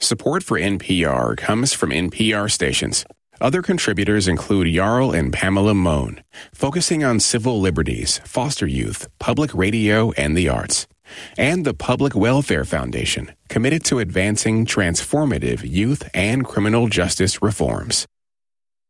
Support for NPR comes from NPR stations. Other contributors include Jarl and Pamela Mohn, focusing on civil liberties, foster youth, public radio, and the arts. And the Public Welfare Foundation, committed to advancing transformative youth and criminal justice reforms.